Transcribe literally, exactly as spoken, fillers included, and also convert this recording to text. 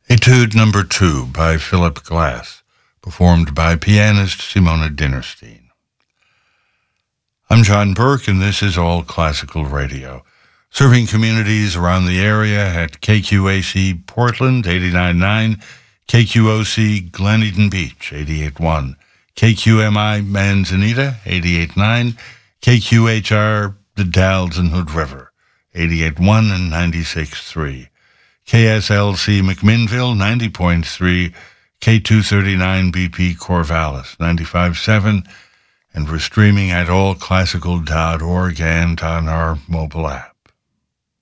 Etude Number Two by Philip Glass, performed by pianist Simona Dinnerstein. I'm John Burke, and this is All Classical Radio, serving communities around the area at K Q A C Portland, eighty-nine point nine, K Q O C Glen Eden Beach, eighty-eight point one, K Q M I Manzanita, eighty-eight point nine, K Q H R The Dalles and Hood River, eighty-eight point one and ninety-six point three. K S L C McMinnville, ninety point three, K two thirty-nine B P Corvallis, ninety-five point seven, and we're streaming at all classical dot org and on our mobile app.